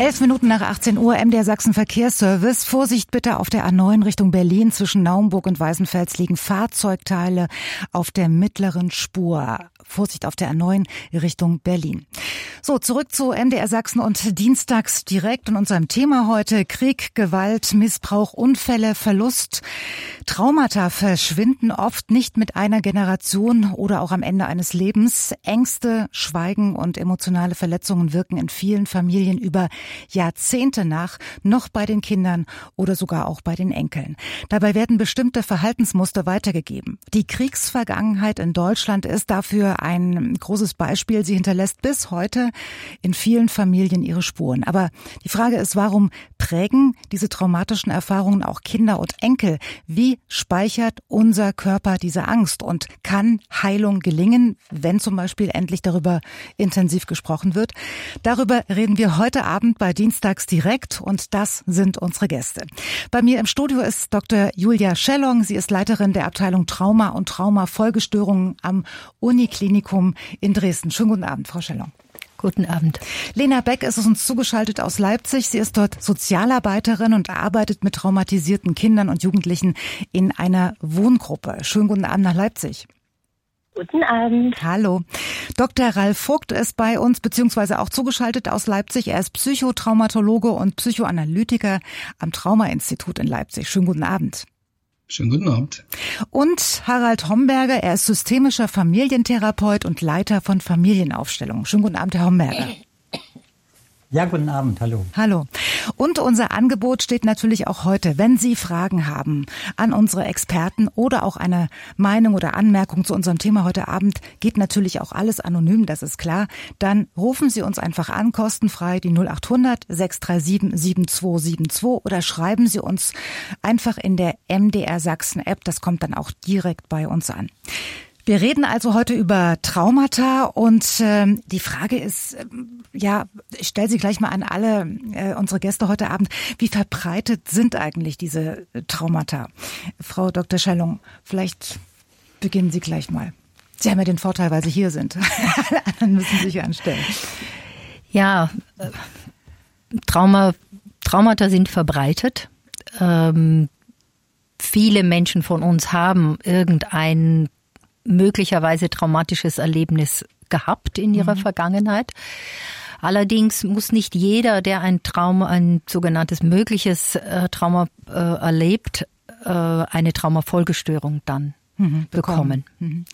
11 Minuten nach 18 Uhr, MDR Sachsen Verkehrsservice. Vorsicht bitte auf der A9 Richtung Berlin. Zwischen Naumburg und Weißenfels liegen Fahrzeugteile auf der mittleren Spur. Vorsicht auf der A9 Richtung Berlin. So, zurück zu MDR Sachsen und Dienstags direkt und unserem Thema heute: Krieg, Gewalt, Missbrauch, Unfälle, Verlust. Traumata verschwinden oft nicht mit einer Generation oder auch am Ende eines Lebens. Ängste, Schweigen und emotionale Verletzungen wirken in vielen Familien über Jahrzehnte nach, noch bei den Kindern oder sogar auch bei den Enkeln. Dabei werden bestimmte Verhaltensmuster weitergegeben. Die Kriegsvergangenheit in Deutschland ist dafür ein großes Beispiel. Sie hinterlässt bis heute in vielen Familien ihre Spuren. Aber die Frage ist, warum prägen diese traumatischen Erfahrungen auch Kinder und Enkel? Wie speichert unser Körper diese Angst? Und kann Heilung gelingen, wenn zum Beispiel endlich darüber intensiv gesprochen wird? Darüber reden wir heute Abend bei Dienstags direkt und das sind unsere Gäste. Bei mir im Studio ist Dr. Julia Schellong. Sie ist Leiterin der Abteilung Trauma und Traumafolgestörungen am Uniklinikum in Dresden. Schönen guten Abend, Frau Schellong. Guten Abend. Lena Beck ist uns zugeschaltet aus Leipzig. Sie ist dort Sozialarbeiterin und arbeitet mit traumatisierten Kindern und Jugendlichen in einer Wohngruppe. Schönen guten Abend nach Leipzig. Guten Abend. Hallo. Dr. Ralf Vogt ist bei uns, beziehungsweise auch zugeschaltet aus Leipzig. Er ist Psychotraumatologe und Psychoanalytiker am Trauma-Institut in Leipzig. Schönen guten Abend. Schönen guten Abend. Und Harald Homberger, er ist systemischer Familientherapeut und Leiter von Familienaufstellungen. Schönen guten Abend, Herr Homberger. Ja, guten Abend, hallo. Hallo. Und unser Angebot steht natürlich auch heute. Wenn Sie Fragen haben an unsere Experten oder auch eine Meinung oder Anmerkung zu unserem Thema heute Abend, geht natürlich auch alles anonym, das ist klar. Dann rufen Sie uns einfach an, kostenfrei, die 0800 637 7272 oder schreiben Sie uns einfach in der MDR Sachsen App. Das kommt dann auch direkt bei uns an. Wir reden also heute über Traumata und die Frage ist, ich stelle sie gleich mal an alle unsere Gäste heute Abend. Wie verbreitet sind eigentlich diese Traumata? Frau Dr. Schellong, vielleicht beginnen Sie gleich mal. Sie haben ja den Vorteil, weil Sie hier sind. Alle anderen müssen sich anstellen. Ja, Traumata sind verbreitet. Viele Menschen von uns haben irgendein möglicherweise traumatisches Erlebnis gehabt in ihrer Vergangenheit. Allerdings muss nicht jeder, der ein sogenanntes mögliches Trauma erlebt, eine Traumafolgestörung dann bekommen.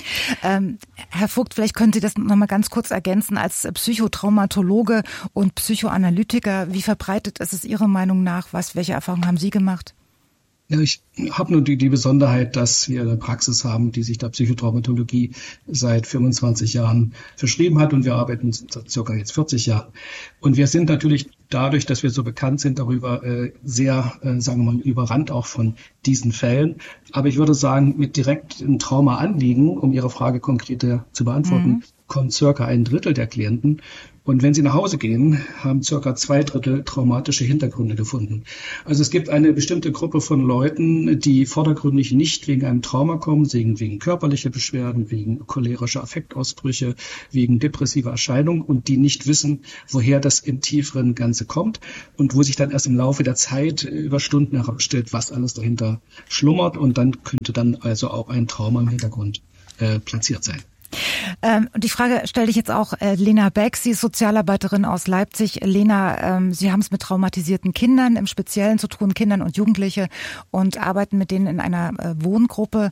Herr Vogt, vielleicht können Sie das noch mal ganz kurz ergänzen als Psychotraumatologe und Psychoanalytiker. Wie verbreitet ist es Ihrer Meinung nach? Welche Erfahrungen haben Sie gemacht? Ja, ich habe nur die Besonderheit, dass wir eine Praxis haben, die sich der Psychotraumatologie seit 25 Jahren verschrieben hat und wir arbeiten seit circa jetzt 40 Jahren. Und wir sind natürlich dadurch, dass wir so bekannt sind, darüber sehr, sagen wir mal, überrannt auch von diesen Fällen. Aber ich würde sagen, mit direktem Traumaanliegen, um Ihre Frage konkreter zu beantworten, kommt circa 1/3 der Klienten. Und wenn sie nach Hause gehen, haben circa 2/3 traumatische Hintergründe gefunden. Also es gibt eine bestimmte Gruppe von Leuten, die vordergründig nicht wegen einem Trauma kommen, wegen körperlicher Beschwerden, wegen cholerischer Affektausbrüche, wegen depressiver Erscheinungen und die nicht wissen, woher das im tieferen Ganze kommt und wo sich dann erst im Laufe der Zeit über Stunden herausstellt, was alles dahinter schlummert und dann könnte dann also auch ein Trauma im Hintergrund platziert sein. Und die Frage stelle ich jetzt auch Lena Beck. Sie ist Sozialarbeiterin aus Leipzig. Lena, Sie haben es mit traumatisierten Kindern im Speziellen zu tun, Kindern und Jugendliche, und arbeiten mit denen in einer Wohngruppe.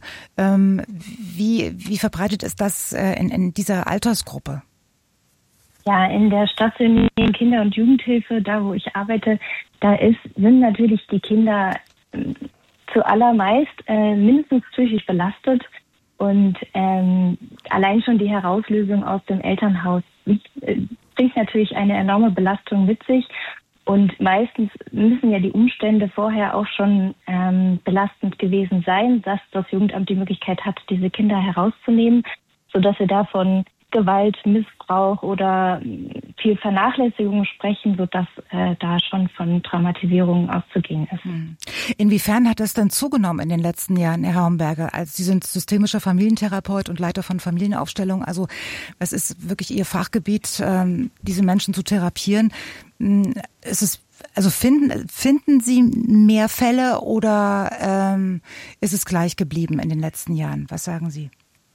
Wie verbreitet ist das in dieser Altersgruppe? Ja, in der stationären Kinder- und Jugendhilfe, da wo ich arbeite, sind natürlich die Kinder zuallermeist mindestens psychisch belastet. Und allein schon die Herauslösung aus dem Elternhaus bringt natürlich eine enorme Belastung mit sich. Und meistens müssen ja die Umstände vorher auch schon belastend gewesen sein, dass das Jugendamt die Möglichkeit hat, diese Kinder herauszunehmen, sodass wir davon Gewalt, Missbrauch oder viel Vernachlässigung sprechen, sodass da schon von Traumatisierung auszugehen ist. Inwiefern hat das denn zugenommen in den letzten Jahren, Herr Homberger? Also Sie sind systemischer Familientherapeut und Leiter von Familienaufstellung. Also es ist wirklich Ihr Fachgebiet, diese Menschen zu therapieren. finden Sie mehr Fälle oder ist es gleich geblieben in den letzten Jahren? Was sagen Sie?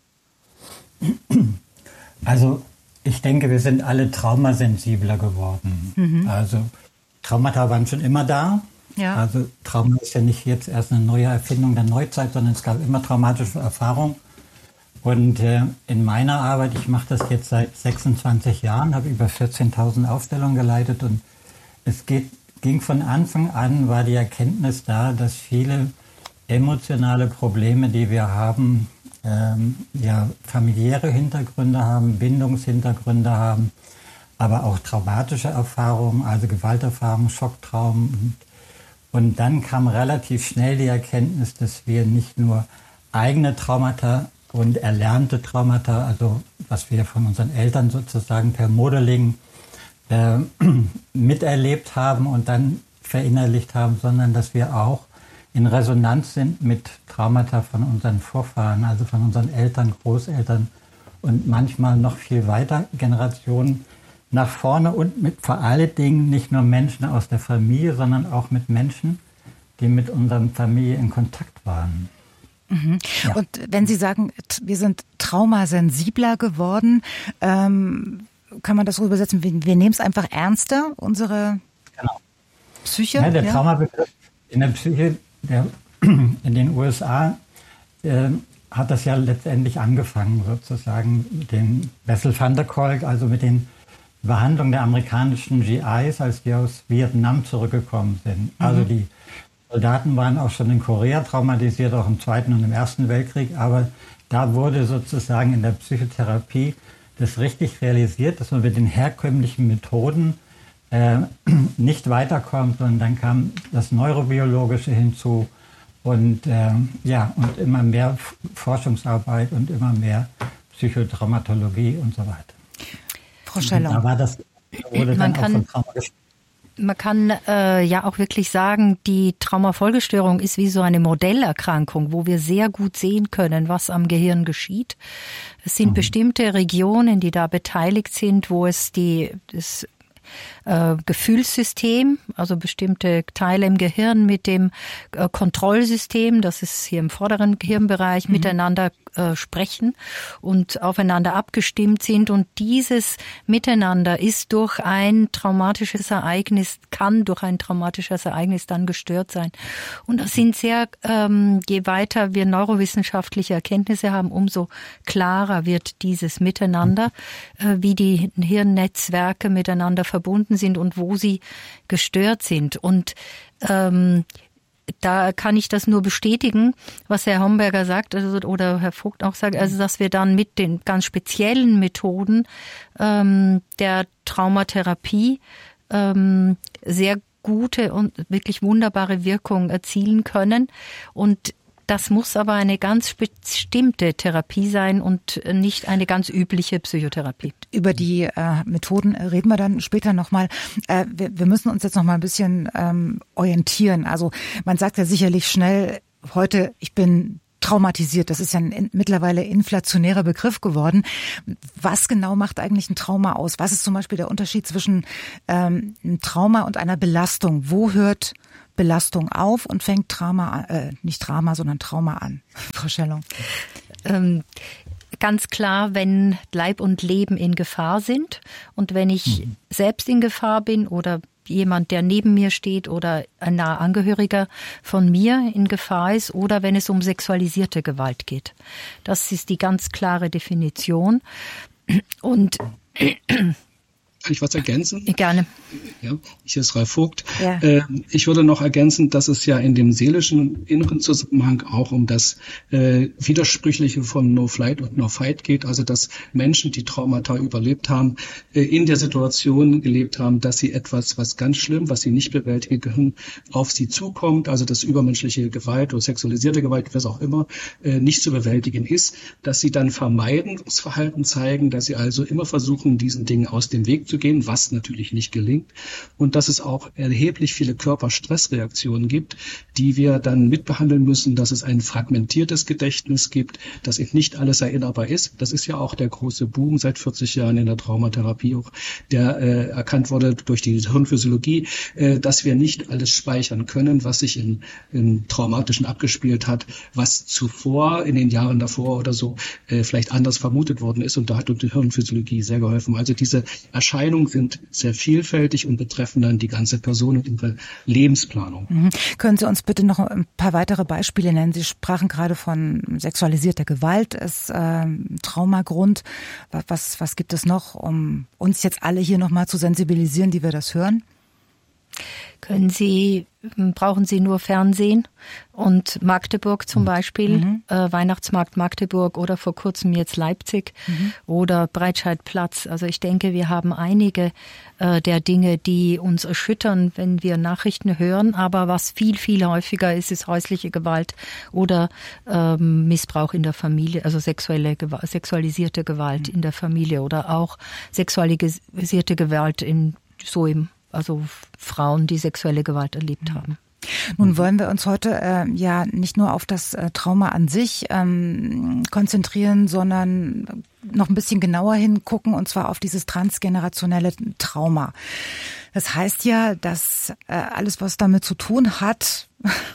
Also ich denke, wir sind alle traumasensibler geworden. Also Traumata waren schon immer da. Ja. Also Trauma ist ja nicht jetzt erst eine neue Erfindung der Neuzeit, sondern es gab immer traumatische Erfahrungen. Und in meiner Arbeit, ich mache das jetzt seit 26 Jahren, habe über 14.000 Aufstellungen geleitet und es ging von Anfang an, war die Erkenntnis da, dass viele emotionale Probleme, die wir haben, familiäre Hintergründe haben, Bindungshintergründe haben, aber auch traumatische Erfahrungen, also Gewalterfahrungen, Schocktraumen. Und dann kam relativ schnell die Erkenntnis, dass wir nicht nur eigene Traumata und erlernte Traumata, also was wir von unseren Eltern sozusagen per Modeling miterlebt haben und dann verinnerlicht haben, sondern dass wir auch in Resonanz sind mit Traumata von unseren Vorfahren, also von unseren Eltern, Großeltern und manchmal noch viel weiter Generationen nach vorne und mit vor allen Dingen nicht nur Menschen aus der Familie, sondern auch mit Menschen, die mit unserer Familie in Kontakt waren. Ja. Und wenn Sie sagen, wir sind traumasensibler geworden, kann man das so übersetzen, wir nehmen es einfach ernster, unsere Psyche? Ja, der Traumabegriff in der Psyche, in den USA hat das ja letztendlich angefangen, sozusagen mit den Bessel van der Kolk, also mit den Behandlungen der amerikanischen GIs, als die aus Vietnam zurückgekommen sind. Also die Soldaten waren auch schon in Korea traumatisiert, auch im Zweiten und im Ersten Weltkrieg, aber da wurde sozusagen in der Psychotherapie das richtig realisiert, dass man mit den herkömmlichen Methoden nicht weiterkommt, und dann kam das Neurobiologische hinzu und und immer mehr Forschungsarbeit und immer mehr Psychotraumatologie und so weiter. Frau Scheller. Da war das, wurde dann auch von Trauma gesprochen. Man kann auch wirklich sagen, die Traumafolgestörung ist wie so eine Modellerkrankung, wo wir sehr gut sehen können, was am Gehirn geschieht. Es sind bestimmte Regionen, die da beteiligt sind, wo es das Gefühlssystem, also bestimmte Teile im Gehirn mit dem Kontrollsystem, das ist hier im vorderen Gehirnbereich, miteinander sprechen und aufeinander abgestimmt sind. Und dieses Miteinander ist durch ein traumatisches Ereignis, kann durch ein traumatisches Ereignis dann gestört sein. Und das sind je weiter wir neurowissenschaftliche Erkenntnisse haben, umso klarer wird dieses Miteinander, wie die Hirnnetzwerke miteinander verbunden sind und wo sie gestört sind. Und da kann ich das nur bestätigen, was Herr Homberger sagt, oder Herr Vogt auch sagt, also dass wir dann mit den ganz speziellen Methoden der Traumatherapie sehr gute und wirklich wunderbare Wirkung erzielen können. Und das muss aber eine ganz bestimmte Therapie sein und nicht eine ganz übliche Psychotherapie. Über die Methoden reden wir dann später nochmal. Wir müssen uns jetzt nochmal ein bisschen orientieren. Also man sagt ja sicherlich schnell heute, ich bin traumatisiert. Das ist ja ein mittlerweile inflationärer Begriff geworden. Was genau macht eigentlich ein Trauma aus? Was ist zum Beispiel der Unterschied zwischen einem Trauma und einer Belastung? Wo hört Belastung auf und fängt Trauma an? Frau Schellung. Ganz klar, wenn Leib und Leben in Gefahr sind und wenn ich selbst in Gefahr bin oder jemand, der neben mir steht oder ein naher Angehöriger von mir in Gefahr ist oder wenn es um sexualisierte Gewalt geht. Das ist die ganz klare Definition. Und kann ich was ergänzen? Gerne. Ja, hier ist Ralf Vogt. Ja. Ich würde noch ergänzen, dass es ja in dem seelischen inneren Zusammenhang auch um das Widersprüchliche von No Flight und No Fight geht. Also dass Menschen, die Traumata überlebt haben, in der Situation gelebt haben, dass sie etwas, was ganz schlimm, was sie nicht bewältigen können, auf sie zukommt. Also dass übermenschliche Gewalt oder sexualisierte Gewalt, was auch immer, nicht zu bewältigen ist. Dass sie dann Vermeidungsverhalten zeigen, dass sie also immer versuchen, diesen Dingen aus dem Weg zurückzugehen, was natürlich nicht gelingt. Und dass es auch erheblich viele Körperstressreaktionen gibt, die wir dann mitbehandeln müssen, dass es ein fragmentiertes Gedächtnis gibt, dass eben nicht alles erinnerbar ist. Das ist ja auch der große Boom seit 40 Jahren in der Traumatherapie auch, der erkannt wurde durch die Hirnphysiologie, dass wir nicht alles speichern können, was sich im Traumatischen abgespielt hat, was zuvor, in den Jahren davor oder so, vielleicht anders vermutet worden ist. Und da hat uns die Hirnphysiologie sehr geholfen. Also diese Erscheinungen sind sehr vielfältig und betreffen dann die ganze Person und ihre Lebensplanung. Mhm. Können Sie uns bitte noch ein paar weitere Beispiele nennen? Sie sprachen gerade von sexualisierter Gewalt als Traumagrund. Was gibt es noch, um uns jetzt alle hier nochmal zu sensibilisieren, die wir das hören? Brauchen Sie nur Fernsehen und Magdeburg zum Beispiel, Weihnachtsmarkt Magdeburg oder vor kurzem jetzt Leipzig oder Breitscheidplatz. Also ich denke, wir haben einige der Dinge, die uns erschüttern, wenn wir Nachrichten hören. Aber was viel, viel häufiger ist häusliche Gewalt oder Missbrauch in der Familie, also sexualisierte Gewalt in der Familie oder auch sexualisierte Gewalt also Frauen, die sexuelle Gewalt erlebt haben. Nun wollen wir uns heute ja nicht nur auf das Trauma an sich konzentrieren, sondern noch ein bisschen genauer hingucken, und zwar auf dieses transgenerationelle Trauma. Das heißt ja, dass alles, was damit zu tun hat,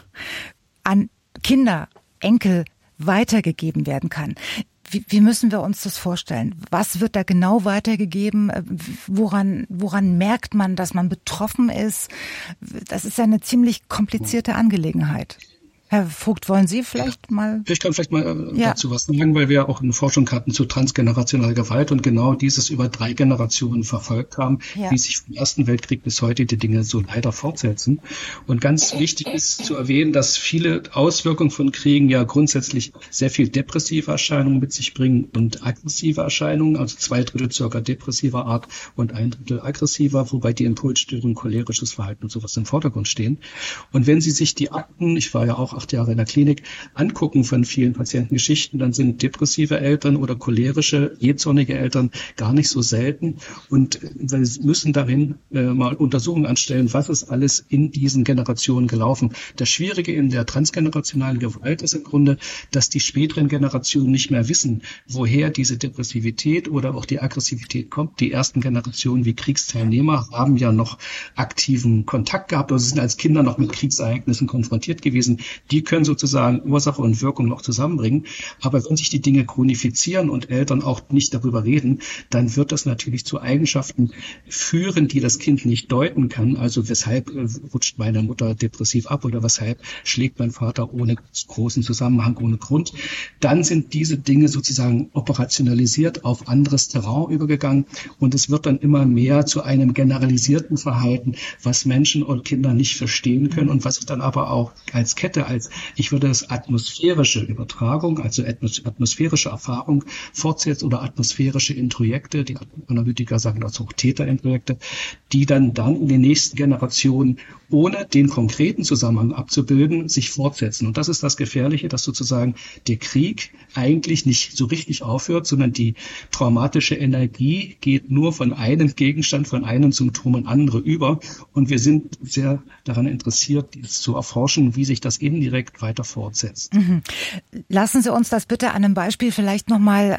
an Kinder, Enkel weitergegeben werden kann. Wie müssen wir uns das vorstellen? Was wird da genau weitergegeben? Woran merkt man, dass man betroffen ist? Das ist ja eine ziemlich komplizierte Angelegenheit. Herr Vogt, wollen Sie vielleicht mal? Ich kann vielleicht mal dazu was sagen, weil wir auch eine Forschung hatten zu transgenerationaler Gewalt und genau dieses über 3 Generationen verfolgt haben, wie sich vom Ersten Weltkrieg bis heute die Dinge so leider fortsetzen. Und ganz wichtig ist zu erwähnen, dass viele Auswirkungen von Kriegen ja grundsätzlich sehr viel depressive Erscheinungen mit sich bringen und aggressive Erscheinungen, also 2/3 circa depressiver Art und 1/3 aggressiver, wobei die Impulsstörung, cholerisches Verhalten und sowas im Vordergrund stehen. Und wenn Sie sich die Akten, ich war ja auch 8 Jahre in der Klinik, angucken von vielen Patientengeschichten, dann sind depressive Eltern oder cholerische, jähzornige Eltern gar nicht so selten. Und wir müssen darin mal Untersuchungen anstellen, was ist alles in diesen Generationen gelaufen. Das Schwierige in der transgenerationalen Gewalt ist im Grunde, dass die späteren Generationen nicht mehr wissen, woher diese Depressivität oder auch die Aggressivität kommt. Die ersten Generationen wie Kriegsteilnehmer haben ja noch aktiven Kontakt gehabt, also sind als Kinder noch mit Kriegsereignissen konfrontiert gewesen. Die können sozusagen Ursache und Wirkung noch zusammenbringen. Aber wenn sich die Dinge chronifizieren und Eltern auch nicht darüber reden, dann wird das natürlich zu Eigenschaften führen, die das Kind nicht deuten kann. Also weshalb rutscht meine Mutter depressiv ab oder weshalb schlägt mein Vater ohne großen Zusammenhang, ohne Grund. Dann sind diese Dinge sozusagen operationalisiert auf anderes Terrain übergegangen und es wird dann immer mehr zu einem generalisierten Verhalten, was Menschen und Kinder nicht verstehen können und was sich dann aber auch als Kette, ich würde es atmosphärische Übertragung, also atmosphärische Erfahrung fortsetzt oder atmosphärische Introjekte, die Analytiker sagen dazu auch Täterintrojekte, die dann in den nächsten Generationen, ohne den konkreten Zusammenhang abzubilden, sich fortsetzen. Und das ist das Gefährliche, dass sozusagen der Krieg eigentlich nicht so richtig aufhört, sondern die traumatische Energie geht nur von einem Gegenstand, von einem Symptom in andere über. Und wir sind sehr daran interessiert, dies zu erforschen, wie sich das indirekt weiter fortsetzt. Lassen Sie uns das bitte an einem Beispiel vielleicht nochmal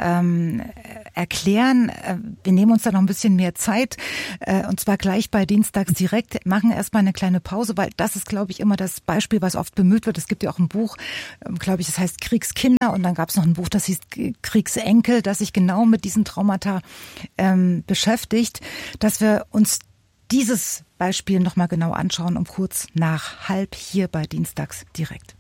erklären. Wir nehmen uns da noch ein bisschen mehr Zeit und zwar gleich bei Dienstags direkt, machen erstmal eine kleine Pause, weil das ist, glaube ich, immer das Beispiel, was oft bemüht wird. Es gibt ja auch ein Buch, glaube ich, das heißt Kriegskinder und dann gab es noch ein Buch, das hieß Kriegsenkel, das sich genau mit diesen Traumata beschäftigt, dass wir uns dieses Beispiel nochmal genau anschauen, um kurz nach 12:30 hier bei Dienstags direkt.